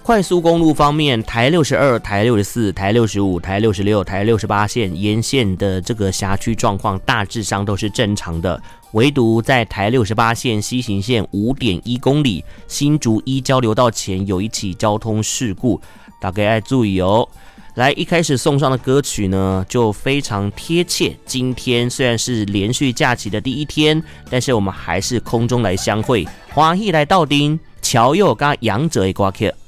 快速公路方面，台62、台64、台65、台66、台68线沿线的这个辖区状况大致上都是正常的，唯独在台68线西行线 5.1 公里新竹一交流道前有一起交通事故，大家要注意哦。来，一开始送上的歌曲呢，就非常贴切。今天虽然是连续假期的第一天，但是我们还是空中来相会，欢喜来到丁，乔佑跟杨哲的歌曲。